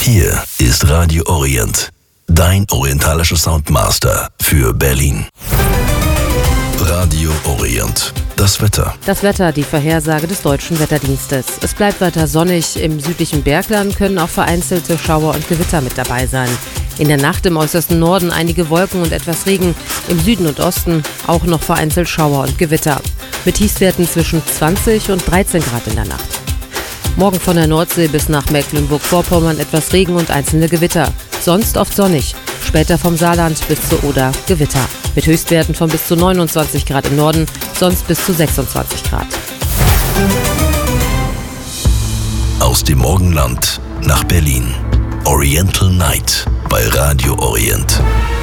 Hier ist Radio Orient, dein orientalischer Soundmaster für Berlin. Radio Orient. Das Wetter. Das Wetter, die Vorhersage des Deutschen Wetterdienstes. Es bleibt weiter sonnig. Im südlichen Bergland können auch vereinzelte Schauer und Gewitter mit dabei sein. In der Nacht im äußersten Norden einige Wolken und etwas Regen. Im Süden und Osten auch noch vereinzelt Schauer und Gewitter. Mit Tiefstwerten zwischen 20 und 13 Grad in der Nacht. Morgen von der Nordsee bis nach Mecklenburg-Vorpommern etwas Regen und einzelne Gewitter. Sonst oft sonnig. Später vom Saarland bis zur Oder Gewitter. Mit Höchstwerten von bis zu 29 Grad im Norden, sonst bis zu 26 Grad. Aus dem Morgenland nach Berlin. Oriental Night bei Radio Orient.